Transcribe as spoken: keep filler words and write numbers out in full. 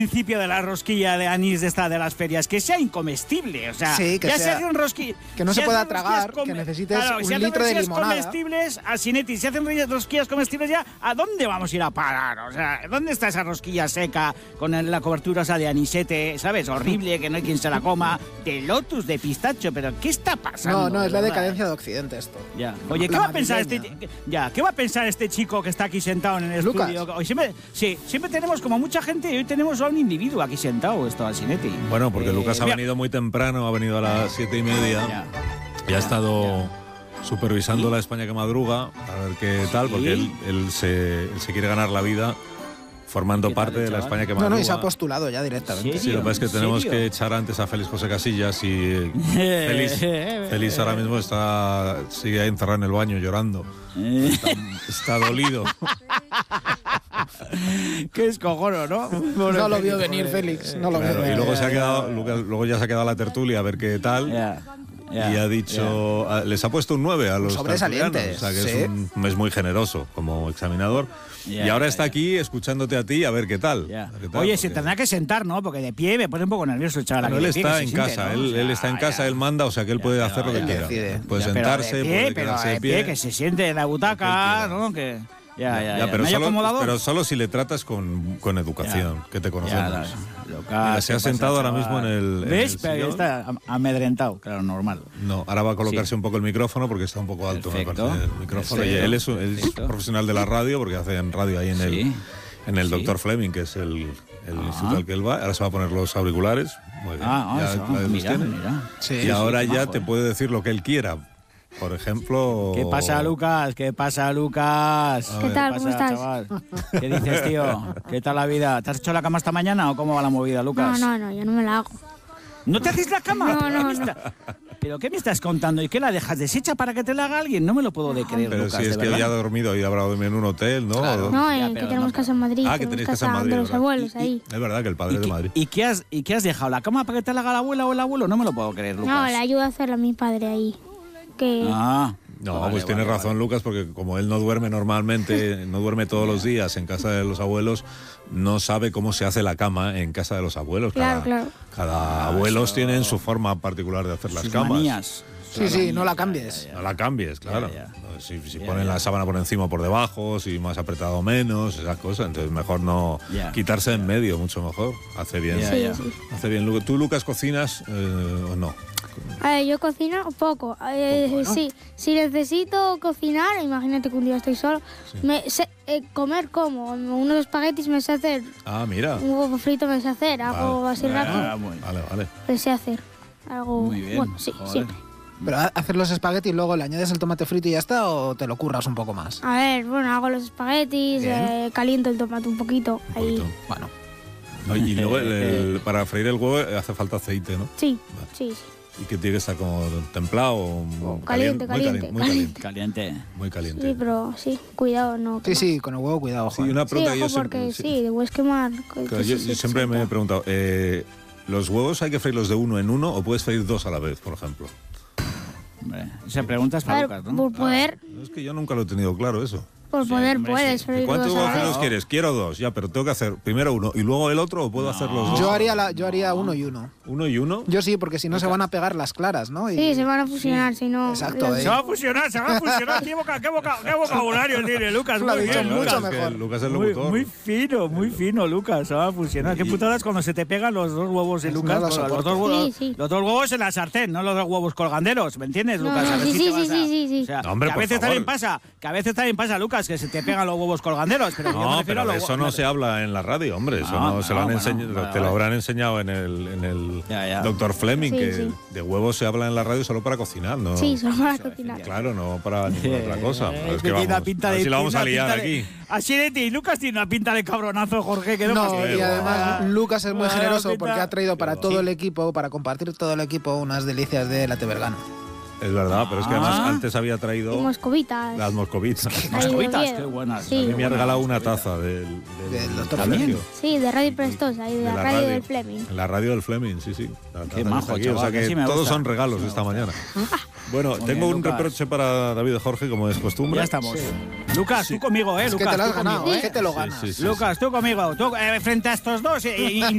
principio de la rosquilla de anís de esta de las ferias, que sea incomestible, o sea, sí, que ya sea, se hacen rosquillas, que no se pueda tragar, que necesites claro, un si litro de limonada. comestibles, a Sinetti, si hacen rosquillas comestibles ya, ¿a dónde vamos a ir a parar? O sea, ¿dónde está esa rosquilla seca con el, la cobertura esa de anisete, sabes, horrible, que no hay quien se la coma, de lotus, de pistacho, pero ¿qué está pasando? No, no, es la ¿verdad? decadencia de Occidente esto. Ya. Oye, ¿qué la va a pensar este madrileña. ya, ¿qué va a pensar este chico que está aquí sentado en el Lucas. estudio? Hoy siempre, sí, siempre tenemos como mucha gente y hoy tenemos a un individuo aquí sentado, esto al Sinetti. Bueno, porque Eh, Lucas ha mira. venido muy temprano, ha venido a las siete y media Ya. y ha estado Ya. supervisando ¿Sí? la España que madruga, a ver qué tal, ¿Sí? porque él, él, se, él se quiere ganar la vida formando ¿Qué tal, parte de la chaval? España que No, madruga. no, y se ha postulado ya directamente. ¿Sí? Sí, lo que pasa es que ¿En tenemos serio? que echar antes a Félix José Casillas y Félix, Félix ahora mismo está sigue encerrado en el baño llorando. Está, está dolido. Qué escojono, ¿no? No lo vio venir Félix, no lo vio Claro, y venir. luego se ha quedado, Lucas- luego ya se ha quedado a la tertulia a ver qué tal. Ya, ya, Y ha dicho, a- les ha puesto un nueve a los Sobresaliente, tertulianos, o sea que sí. es, un, es muy generoso como examinador. Ya, y ahora ya, está ya. aquí escuchándote a ti a ver qué tal. ya. A ver qué tal, Oye, se porque- tendrá que sentar, ¿no? Porque de pie me pone un poco nervioso el chaval. Bueno, aquí él de pie, está que en se siente, casa, ¿no? él, O sea, él está en casa, ya. él manda, o sea que él Ya, puede pero hacer lo él que quiera. decide. Puede Ya, pero sentarse, de pie, puede pero quedarse de de pie, pie. que se siente en la butaca, ¿no? Que ya, ya, ya. pero, ¿Me hay solo, acomodado? pero solo si le tratas con, con educación, Ya. que te Ya, conocemos. la- Lucas, Mira, se ¿qué ha pasa, sentado ahora chaval? mismo en el- en ¿Ves? el Pero sillón. está am- amedrentado, claro, normal. No, ahora va a colocarse Sí. un poco el micrófono porque está un poco alto, me Perfecto. parece, el micrófono. Y Perfecto. él es, un- él es Perfecto. profesional de la radio porque hace en radio ahí en el, Sí. en el Sí. doctor Fleming, que es el, el Ajá. instituto al que él va. Ahora se va a poner los auriculares. Muy bien. Ah, ah, Ya- eso, ya los mira, tiene. mira. Sí, y ahora sí, ya majo, te eh. puede decir lo que él quiera. Por ejemplo... ¿Qué pasa, Lucas? ¿Qué pasa, Lucas? ¿Qué tal? ¿Qué ¿Cómo pasa, estás? chaval? ¿Qué dices, tío? ¿Qué tal la vida? ¿Te has hecho la cama esta mañana o cómo va la movida, No, Lucas? no, no, yo no me la hago. ¿No te haces la cama? No, ¿Pero no, qué me no. está- ¿Pero qué me estás contando? ¿Y qué la dejas deshecha para que te la haga alguien? No me lo puedo de creer, Pero Lucas, si es de que verdad. ya ha dormido y habrá dormido en un hotel, ¿no? No, Ya, en pero que tenemos no, casa en Madrid. Ah, que tenemos tenéis casa en Madrid, de los ¿verdad? abuelos Y- ahí. Es verdad que el padre ¿Y, es de qué- Madrid. ¿Y qué has, ¿Y qué has dejado? ¿La cama para que te la haga la abuela o el abuelo? No me lo puedo creer, Lucas. No, le ayuda a hacerla a mi padre ahí. Que Ah. No, Vale, pues vale, tienes razón, vale. Lucas, porque como él no duerme normalmente, no duerme todos los días en casa de los abuelos, no sabe cómo se hace la cama en casa de los abuelos. Claro, cada, claro. Cada abuelos tienen su forma particular de hacer las Sus camas. manías. Sí, sí, no la cambies. No la cambies, claro. Ya, ya. No, Si, si Ya, ponen ya. la sábana por encima o por debajo, si más apretado o menos, esas cosas. Entonces mejor no Ya. quitarse en medio, mucho mejor. Hace bien. Ya, sí, ya. sí. Hace bien. Lu- ¿Tú, Lucas, cocinas eh, o no? A ver, yo cocino poco. Eh, Poco, ¿no? Sí, si necesito cocinar, imagínate que un día estoy solo, me sé, eh, comer como unos espaguetis me sé hacer, Ah, mira. un huevo frito me sé hacer, algo Vale. así Ah, rápido, muy, Vale, vale. me sé hacer. Algo, muy bien. bueno, sí, Joder. siempre. Pero ha- hacer los espaguetis y luego le añades el tomate frito y ya está, o te lo curras un poco más. A ver, bueno, hago los espaguetis, Bien. eh, caliento el tomate un poquito. Un ahí. poquito. Bueno, No, y luego el- el- para freír el huevo hace falta aceite, ¿no? Sí, Vale. sí, sí. Y que tiene que estar como templado o O caliente, muy caliente, muy caliente. Caliente. Muy caliente. Sí, pero sí, cuidado, no. sí, quemar. sí, con el huevo cuidado, Sí, joder. una Sí, pregunta que yo ojo, siempre, porque sí. sí, puedes quemar. que- Claro, que yo, sí, yo sí, siempre sí, me he sí. preguntado, eh, ¿los huevos hay que freírlos de uno en uno o puedes freír dos a la vez, por ejemplo? Hombre, esa pregunta es A para ver, Lucas, ¿no? por poder, Es que yo nunca lo he tenido claro eso. por Sí, poder hombre, puedes sí. freír ¿Cuántos dos a huevos la vez. fritos quieres? Quiero dos, ya, pero tengo que hacer primero uno y luego el otro o puedo hacer los dos. Yo haría, la, yo haría uno y uno. ¿Uno y uno? Yo sí, porque si no se van a pegar las claras, ¿no? Y- Sí, se van a fusionar, si no. Exacto, las- eh. Se va a fusionar, se va a fusionar. ¿Qué, boca- qué boca- qué vocabulario tiene Lucas? Lo ha Muy dicho bien, mucho Lucas. Lucas, mejor. que Lucas es el Muy, locutor. muy fino, muy fino, Lucas. Se va a fusionar. Qué Y- putadas cuando se te pegan los dos huevos de No Lucas. lo los, soporto. dos huevos, Sí, sí. los dos huevos en la sartén, no los dos huevos colganderos. ¿Me entiendes, No, Lucas? no, A ver sí, si sí, te sí, vas a- sí, sí, sí. O sea, No, hombre, que a por veces favor. también pasa, que a veces también pasa, Lucas, que se te pegan los huevos colganderos. Pero yo me No, refiero a pero de los eso no huevos- se habla en la radio, hombre. Eso No, no, se lo no, han bueno, enseñado, vale, te lo vale. habrán enseñado en el, en el Ya, ya. doctor Fleming, Sí, que sí. de huevos se habla en la radio solo para cocinar, ¿no? Sí, solo para cocinar. Claro, no para ninguna otra cosa. Eh, Pero es que que tiene una vamos, pinta a ver de- si la vamos tiene a una liar pinta de- aquí. Así de ti, Lucas tiene una pinta de cabronazo, Jorge, que no, No, fastidies. y además Lucas es muy Ah, generoso pinta- porque ha traído para Sí. todo el equipo, para compartir todo el equipo, unas delicias de la Tebergana. Es verdad, pero es que además Ah. antes había Y traído moscovitas. las moscovitas. Ahí de Moscovitas, Oviedo. qué buenas. Sí. A mí me ha buenas regalado una moscovitas. taza del, del, Del doctor colegio. Fleming. Sí, de Radio Prestosa y de, la, radio, del Fleming. En la radio del Fleming, sí, sí. La taza que majo, está aquí, chaval, o sea que que sí me todos gusta. son regalos Sí me esta gusta. mañana. Bueno, Muy tengo bien, un Lucas. reproche para David Jorge, como es costumbre. Ya estamos. Lucas, tú conmigo, ¿eh? Es que Lucas, te lo has tú ganado, conmigo, ¿eh? Que te lo ganas. Sí, sí, sí, Lucas, tú conmigo. Tú, eh, frente a estos dos, eh, y-